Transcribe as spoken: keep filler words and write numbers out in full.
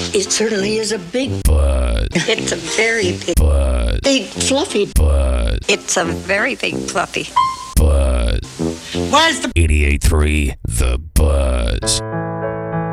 It certainly is a big Buzz. It's a very big Buzz. Big fluffy Buzz. It's a very big fluffy Buzz. Where's the eighty-eight point three The Buzz.